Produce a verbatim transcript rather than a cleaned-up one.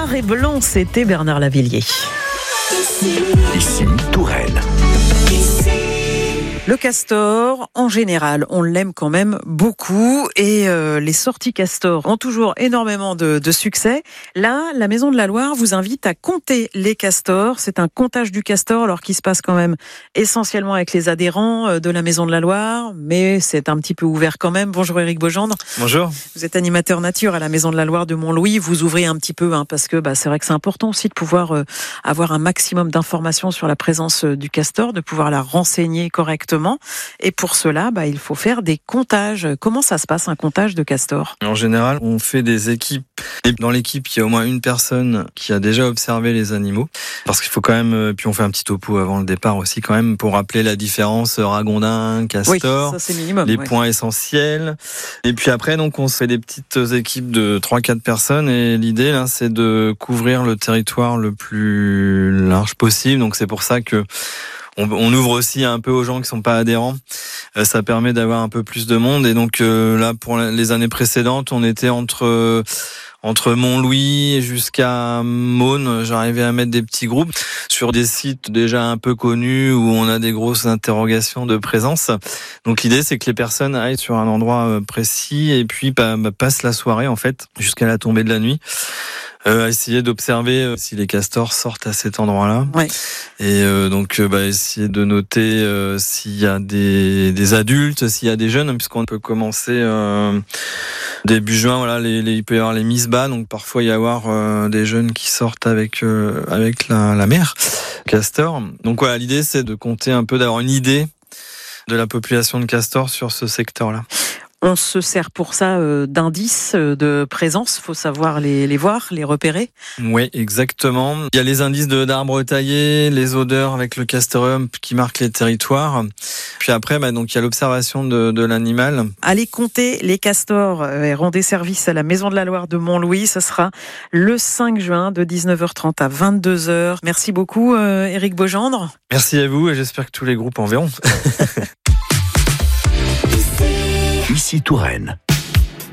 noir et blanc, c'était Bernard Lavilliers. Ici, Touraine. Le castor, en général, on l'aime quand même beaucoup et euh, les sorties castor ont toujours énormément de, de succès. Là, la Maison de la Loire vous invite à compter les castors. C'est un comptage du castor, alors qui se passe quand même essentiellement avec les adhérents de la Maison de la Loire, mais c'est un petit peu ouvert quand même. Bonjour Éric Beaugendre. Bonjour. Vous êtes animateur nature à la Maison de la Loire de Montlouis. Vous ouvrez un petit peu, hein, parce que bah, c'est vrai que c'est important aussi de pouvoir euh, avoir un maximum d'informations sur la présence euh, du castor, de pouvoir la renseigner correctement. Et pour cela, bah, il faut faire des comptages. Comment ça se passe, un comptage de castor ? En général, on fait des équipes. Et dans l'équipe, il y a au moins une personne qui a déjà observé les animaux. Parce qu'il faut quand même, puis on fait un petit topo avant le départ aussi quand même, pour rappeler la différence ragondin, castor, oui, ça, c'est minimum, les ouais. points essentiels. Et puis après, donc, on se fait des petites équipes de trois quatre personnes. Et l'idée, là, c'est de couvrir le territoire le plus large possible. Donc c'est pour ça que on ouvre aussi un peu aux gens qui sont pas adhérents. Euh, ça permet d'avoir un peu plus de monde. Et donc euh, là, pour les années précédentes, on était entre euh, entre Montlouis jusqu'à Maune. J'arrivais à mettre des petits groupes sur des sites déjà un peu connus où on a des grosses interrogations de présence. Donc l'idée, c'est que les personnes aillent sur un endroit précis et puis bah, bah, passent la soirée en fait jusqu'à la tombée de la nuit. Euh, essayer d'observer euh, si les castors sortent à cet endroit-là. Ouais. Et euh, donc, euh, bah, essayer de noter euh, s'il y a des, des adultes, s'il y a des jeunes, puisqu'on peut commencer euh, début juin. Voilà, les, les, il peut y avoir les mises bas, donc parfois il y avoir euh, des jeunes qui sortent avec euh, avec la, la mère castor. Donc voilà, l'idée c'est de compter un peu, d'avoir une idée de la population de castors sur ce secteur-là. On se sert pour ça euh, d'indices de présence. Il faut savoir les, les voir, les repérer. Oui, exactement. Il y a les indices de, d'arbres taillés, les odeurs avec le castoreum qui marquent les territoires. Puis après, bah, donc il y a l'observation de, de l'animal. Allez compter les castors et rendez service à la Maison de la Loire de Montlouis. Ce sera le cinq juin de dix-neuf heures trente à vingt-deux heures. Merci beaucoup euh, Éric Beaugendre. Merci à vous et j'espère que tous les groupes en verront. Ici Touraine.